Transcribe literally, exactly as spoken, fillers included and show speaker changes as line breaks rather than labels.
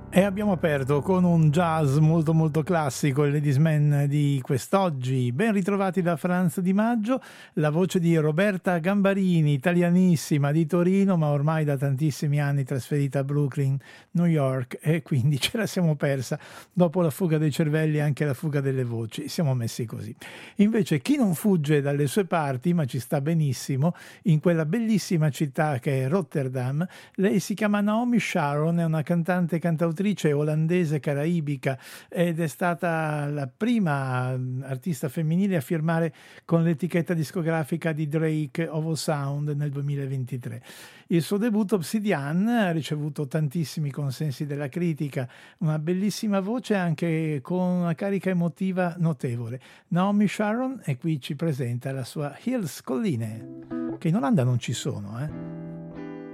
E abbiamo aperto con un jazz molto molto classico, il Ladies Man di quest'oggi. Ben ritrovati da Franz Di Maggio, la voce di Roberta Gambarini, italianissima di Torino, ma ormai da tantissimi anni trasferita a Brooklyn, New York, e quindi ce la siamo persa. Dopo la fuga dei cervelli anche la fuga delle voci, siamo messi così. Invece chi non fugge dalle sue parti, ma ci sta benissimo, in quella bellissima città che è Rotterdam, lei si chiama Naomi Sharon, è una cantante e cantautrice olandese caraibica ed è stata la prima artista femminile a firmare con l'etichetta discografica di Drake Ovo Sound nel duemilaventitré. Il suo debutto Obsidian ha ricevuto tantissimi consensi della critica, una bellissima voce anche con una carica emotiva notevole. Naomi Sharon e qui ci presenta la sua Hills Colline, che in Olanda non ci sono, eh?